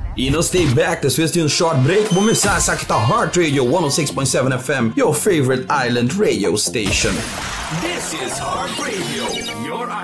E não stay back, this was short break. Bumisasa sa kita Heart Radio 106.7 FM, your favorite island radio station. This is Heart Radio, your